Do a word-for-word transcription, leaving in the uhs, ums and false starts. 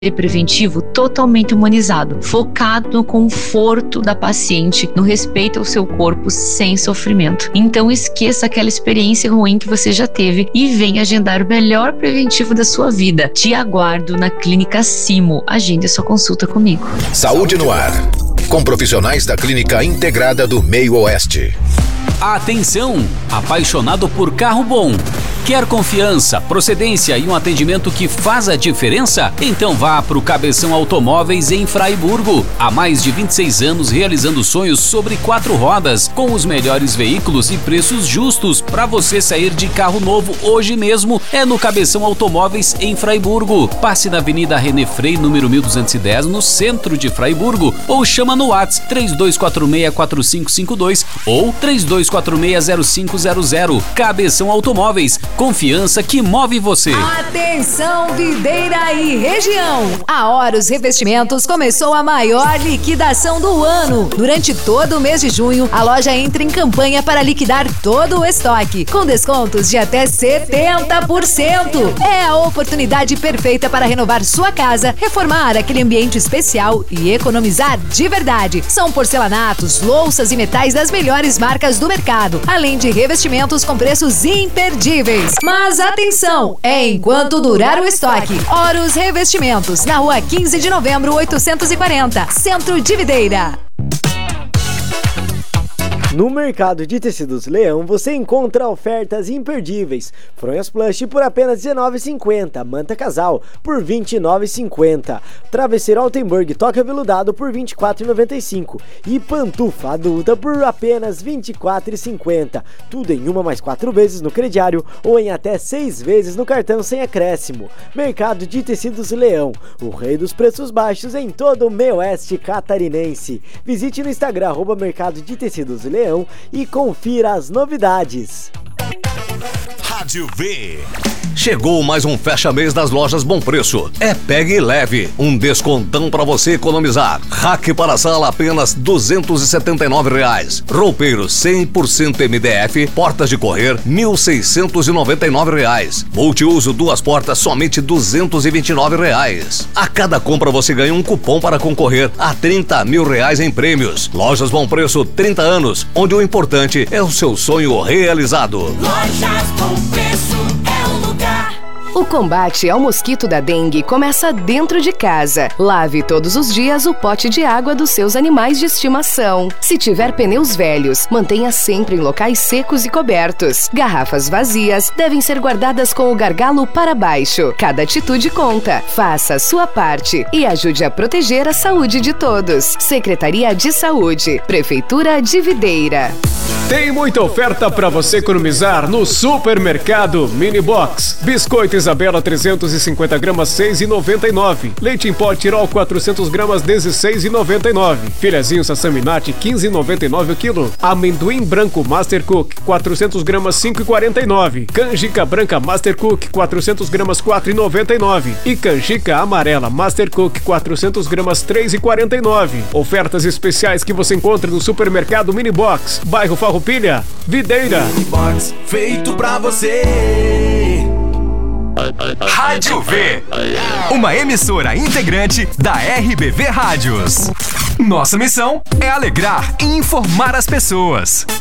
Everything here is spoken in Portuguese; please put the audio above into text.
preventivo totalmente humanizado, focado no conforto da paciente, no respeito ao seu corpo sem sofrimento. Então esqueça aquela experiência ruim que você já teve e venha agendar o melhor preventivo da sua vida. Te aguardo na Clínica Simo. Agende a sua consulta comigo. Saúde no ar, com profissionais da Clínica Integrada do Meio Oeste. Atenção! Apaixonado por carro bom? Quer confiança, procedência e um atendimento que faz a diferença? Então vá para o Cabeção Automóveis em Fraiburgo. Há mais de vinte e seis anos realizando sonhos sobre quatro rodas, com os melhores veículos e preços justos para você sair de carro novo hoje mesmo. É no Cabeção Automóveis em Fraiburgo. Passe na Avenida René Frei, número mil duzentos e dez, no centro de Fraiburgo, ou chama no WhatsApp três dois quatro seis quatro cinco cinco dois ou três dois quatro seis zero cinco zero zero. Cabeção Automóveis. Confiança que move você. Atenção, Videira e região! A Horus Revestimentos começou a maior liquidação do ano. Durante todo o mês de junho, a loja entra em campanha para liquidar todo o estoque, com descontos de até setenta por cento. É a oportunidade perfeita para renovar sua casa, reformar aquele ambiente especial e economizar de verdade. São porcelanatos, louças e metais das melhores marcas do mercado, além de revestimentos com preços imperdíveis. Mas atenção, é enquanto durar o estoque. Horus Revestimentos, na rua quinze de novembro, oitocentos e quarenta, Centro de Videira. No mercado de tecidos Leão, você encontra ofertas imperdíveis. Fronhas plush por apenas dezenove reais e cinquenta centavos. Manta casal por vinte e nove reais e cinquenta centavos. Travesseiro Altenburg toque aveludado por vinte e quatro reais e noventa e cinco centavos. E pantufa adulta por apenas vinte e quatro reais e cinquenta centavos. Tudo em uma mais quatro vezes no crediário ou em até seis vezes no cartão sem acréscimo. Mercado de tecidos Leão, o rei dos preços baixos em todo o meio oeste catarinense. Visite no Instagram, arroba Mercado de Tecidos Leão, e confira as novidades. Rádio V. Chegou mais um fecha-mês das lojas Bom Preço. É Pegue e Leve, um descontão para você economizar. Rack para sala apenas duzentos e setenta e nove reais. Roupeiros cem por cento M D F, portas de correr mil seiscentos e noventa e nove reais. Multiuso duas portas somente duzentos e vinte e nove reais. A cada compra você ganha um cupom para concorrer a trinta mil reais em prêmios. Lojas Bom Preço, trinta anos, onde o importante é o seu sonho realizado. Lojas Bom Preço é o lugar. O combate ao mosquito da dengue começa dentro de casa. Lave todos os dias o pote de água dos seus animais de estimação. Se tiver pneus velhos, mantenha sempre em locais secos e cobertos. Garrafas vazias devem ser guardadas com o gargalo para baixo. Cada atitude conta. Faça a sua parte e ajude a proteger a saúde de todos. Secretaria de Saúde, Prefeitura de Videira. Tem muita oferta para você economizar no Supermercado Mini Box. Biscoito Isabela trezentos e cinquenta gramas, seis reais e noventa e nove centavos. Leite em pó Tirol quatrocentas gramas, dezesseis reais e noventa e nove centavos. Filezinho Sassaminati quinze reais e noventa e nove centavos o quilo. Amendoim branco Master Cook quatrocentas gramas, cinco reais e quarenta e nove centavos. Canjica branca Master Cook quatrocentas gramas, quatro reais e noventa e nove centavos. E canjica amarela Master Cook quatrocentas gramas, três reais e quarenta e nove centavos. Ofertas especiais que você encontra no Supermercado Mini Box, bairro Farroupilha, Videira. Mini Box feito pra você. Rádio V, uma emissora integrante da R B V Rádios. Nossa missão é alegrar e informar as pessoas.